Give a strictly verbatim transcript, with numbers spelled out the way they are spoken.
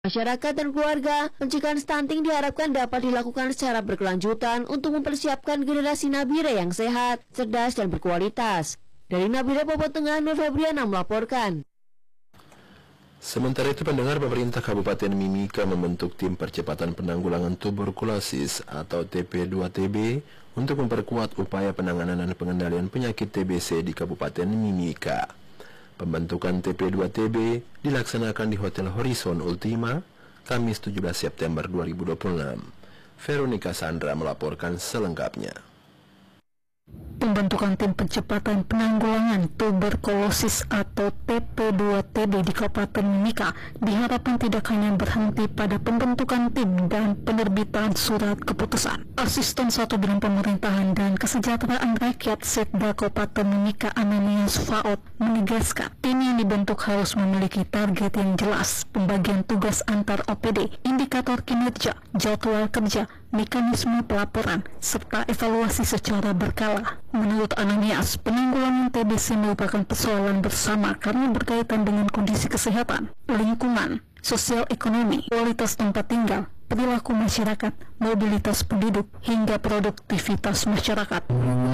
Masyarakat dan keluarga, pencegahan stunting diharapkan dapat dilakukan secara berkelanjutan untuk mempersiapkan generasi nabire yang sehat, cerdas, dan berkualitas. Dari Nabire Papua Tengah, Nur Febriana melaporkan. Sementara itu, pendengar, pemerintah Kabupaten Mimika membentuk tim percepatan penanggulangan tuberkulosis atau T P dua T B untuk memperkuat upaya penanganan dan pengendalian penyakit T B C di Kabupaten Mimika. Pembentukan T P dua T B dilaksanakan di Hotel Horizon Ultima, Kamis tujuh belas September dua ribu dua puluh enam. Veronica Sandra melaporkan selengkapnya. Pembentukan tim percepatan penanggulangan tuberkulosis atau T P dua T B di Kabupaten Mimika diharapkan tidak hanya berhenti pada pembentukan tim dan penerbitan surat keputusan. Asisten Satu Bidang Pemerintahan dan Kesejahteraan Rakyat Sekda Kabupaten Mimika Ananias Faot menegaskan tim yang dibentuk harus memiliki target yang jelas, pembagian tugas antar O P D, indikator kinerja, jadwal kerja, mekanisme pelaporan, serta evaluasi secara berkala. Menurut Ananias, penanggulangan T B C merupakan persoalan bersama karena berkaitan dengan kondisi kesehatan, lingkungan, sosial ekonomi, kualitas tempat tinggal, perilaku masyarakat, mobilitas penduduk, hingga produktivitas masyarakat.